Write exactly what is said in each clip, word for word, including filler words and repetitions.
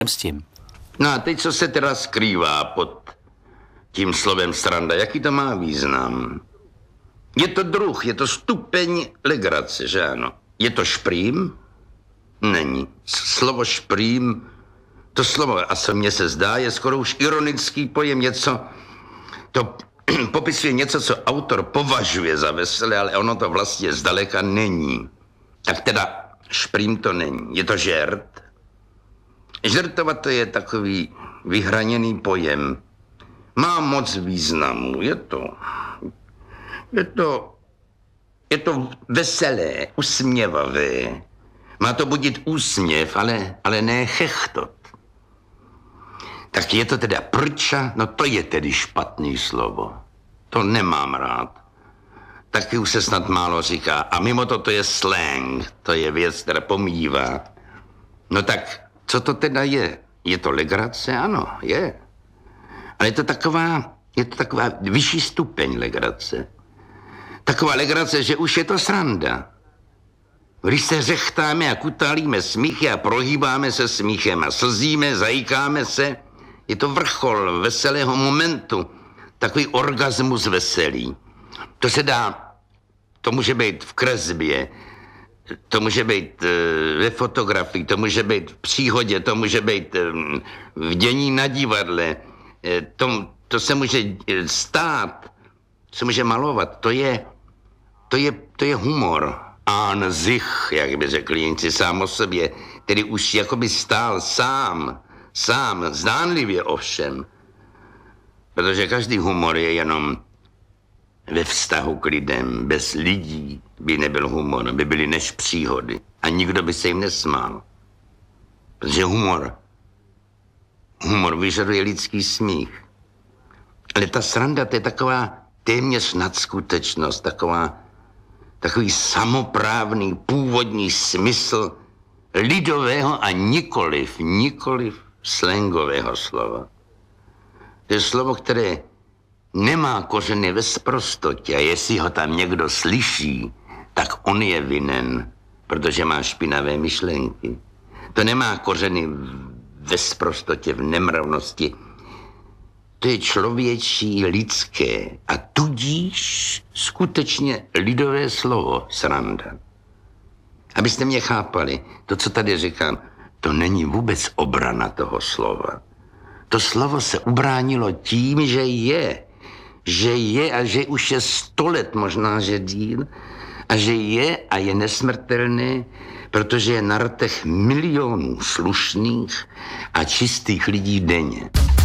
s tím. No a teď, co se teda skrývá pod tím slovem sranda, jaký to má význam? Je to druh, je to stupeň legrace, že ano? Je to šprým? Není. Slovo šprým, to slovo, a co mně se zdá, je skoro už ironický pojem, něco, to popisuje něco, co autor považuje za veselé, ale ono to vlastně zdaleka není. Tak teda šprým to není. Je to žert. Žertovat to je takový vyhraněný pojem. Má moc významů. Je to... Je to... Je to veselé, usměvavé. Má to budit úsměv, ale, ale ne chechtot. Tak je to teda prča, no to je tedy špatný slovo. To nemám rád. Taky už se snad málo říká. A mimo to, to je slang. To je věc, která pomývá. No tak, co to teda je? Je to legrace? Ano, je. Ale je to taková, je to taková vyšší stupeň legrace. Taková legrace, že už je to sranda. Když se řechtáme a kutálíme smíchy a prohýbáme se smíchem a slzíme, zajíkáme se, je to vrchol veselého momentu. Takový orgasmus veselý. To se dá, to může být v kresbě, to může být ve fotografii, to může být v příhodě, to může být v dění na divadle, to, to se může stát, se může malovat, to je, to je, to je humor. An sich, jak by řekli Němci, sám o sobě, který už jakoby stál sám, sám, zdánlivě ovšem. Protože každý humor je jenom ve vztahu k lidem. Bez lidí by nebyl humor, by byly než příhody. A nikdo by se jim nesmál. Protože humor, humor vyžaduje lidský smích. Ale ta sranda, to je taková téměř nadskutečnost, taková, takový samoprávný, původní smysl lidového a nikoliv, nikoliv slangového slova. To je slovo, které nemá kořeny ve sprostotě a jestli ho tam někdo slyší, tak on je vinen, protože má špinavé myšlenky. To nemá kořeny ve sprostotě, v nemravnosti. To je člověčí, lidské a tudíž skutečně lidové slovo sranda. Abyste mě chápali, to, co tady říkám, to není vůbec obrana toho slova. To slovo se ubránilo tím, že je. Že je a že už je sto let, možná, že díl. A že je a je nesmrtelné, protože je na rtech milionů slušných a čistých lidí denně.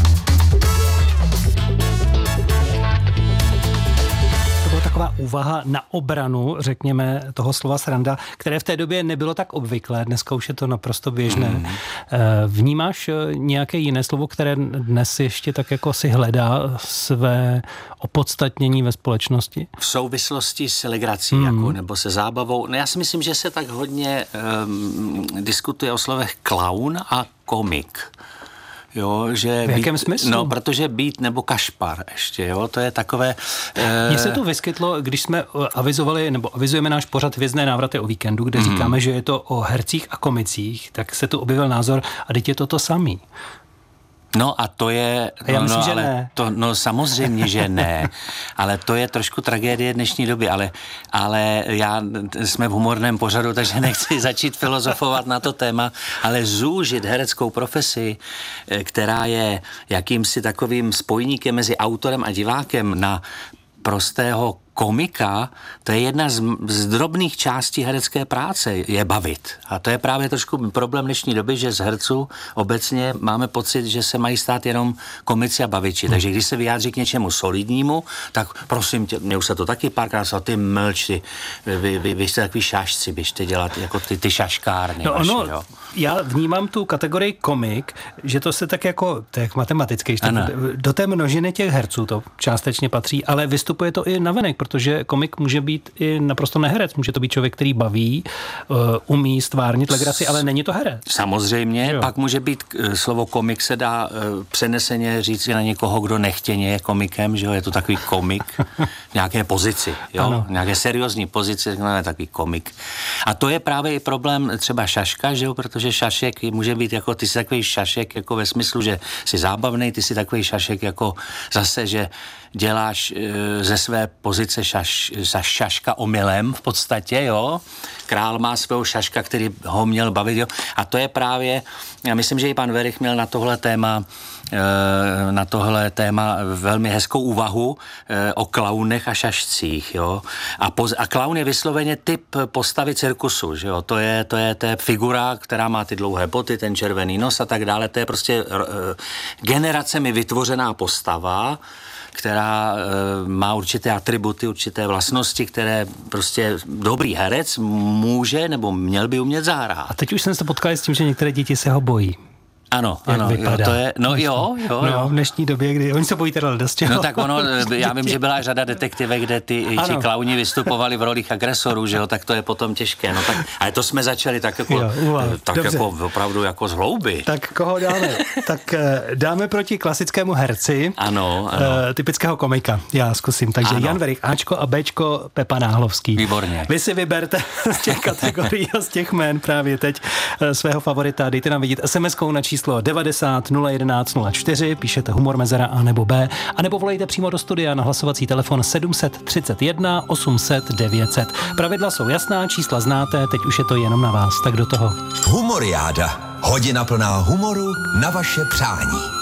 Taková úvaha na obranu, řekněme, toho slova sranda, které v té době nebylo tak obvyklé, dneska už je to naprosto běžné. Mm. Vnímáš nějaké jiné slovo, které dnes ještě tak jako si hledá své opodstatnění ve společnosti? V souvislosti s legrací, mm. jako, nebo se zábavou. No já si myslím, že se tak hodně um, diskutuje o slovech klaun a komik. Jo, že v jakém být, smyslu? No, protože být nebo kašpar ještě, jo, to je takové... Mně e... se to vyskytlo, když jsme avizovali, nebo avizujeme náš pořad Hvězdné návraty o víkendu, kde mm. říkáme, že je to o hercích a komicích, tak se tu objevil názor, a teď je to to samý. No a to je... A já no, myslím, no, že ale ne. To, no samozřejmě, že ne. Ale to je trošku tragédie dnešní doby. Ale, ale já jsme v humorném pořadu, takže nechci začít filozofovat na to téma, ale zúžit hereckou profesi, která je jakýmsi takovým spojníkem mezi autorem a divákem na prostého komika, to je jedna z, z drobných částí herecké práce, je bavit. A to je právě trošku problém dnešní doby, že z herců obecně máme pocit, že se mají stát jenom komici a baviči. Takže když se vyjádří k něčemu solidnímu, tak prosím tě, mě už se to taky párkrát stalo, ty mlč, ty, vy, vy, vy jste takový šašci, běžte dělat jako ty, ty šaškárny. No vaši, ono, jo. Já vnímám tu kategorii komik, že to se tak jako, to je matematicky, do té množiny těch herců to částečně patří, ale vystupuje to i navenek, protože komik může být i naprosto neherec. Může to být člověk, který baví, umí stvárnit legraci, ale není to herec. Samozřejmě, jo. Pak může být, slovo komik se dá přeneseně říct na někoho, kdo nechtěně je komikem, že jo, je to takový komik v nějaké pozici, jo, v nějaké seriózní pozici, je takový komik. A to je právě i problém třeba Šaška, že jo, protože Šašek může být jako, ty jsi takový Šašek jako ve smyslu, že jsi zábavnej, ty jsi takový Šašek jako zase, že děláš e, ze své pozice šaš, šaška omylem v podstatě, jo. Král má svého Šaška, který ho měl bavit, jo. A to je právě, já myslím, že i pan Werich měl na tohle téma e, na tohle téma velmi hezkou úvahu e, o klaunech a šašcích, jo. A, poz, a klaun je vysloveně typ postavy cirkusu, že jo. To je, to je, to je figura, která má ty dlouhé boty, ten červený nos a tak dále. To je prostě e, generacemi vytvořená postava, která e, má určité atributy, určité vlastnosti, které prostě dobrý herec může nebo měl by umět zahrát. A teď už jsem se potkal s tím, že některé děti se ho bojí. Ano, ano, jo, to je, no jo, jo, no, jo. v dnešní době, kdy oni se bojí teda dost. No tak ono, já vím, že byla řada detektivek, kde ty ti klauni vystupovali v rolích agresorů, že jo, tak to je potom těžké, no tak, ale to jsme začali tak jako, jo, tak jako opravdu jako z hlouby. Tak koho dáme? Tak dáme proti klasickému herci, ano, ano. Uh, typického komika, já zkusím, takže ano. Jan Werich, Ačko a Bčko, Pepa Náhlovský. Výborně. Vy si vyberte z těch kategorií a z těch jmén právě teď svého favorita, dejte nám vidět es em eskou na číslo devadesát nula jedenáct nula čtyři, píšete Humor Mezera A nebo B, anebo volejte přímo do studia na hlasovací telefon sedm set třicet jedna osm set devět set. Pravidla jsou jasná, čísla znáte, teď už je to jenom na vás, tak do toho. Humoriáda. Hodina plná humoru na vaše přání.